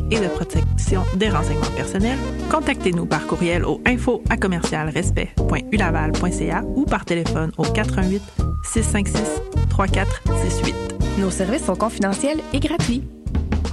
et de protection des renseignements personnels, contactez-nous par courriel au info@commercialrespect.ulaval.ca ou par téléphone au 418 656 3468. Nos services sont confidentiels et gratuits.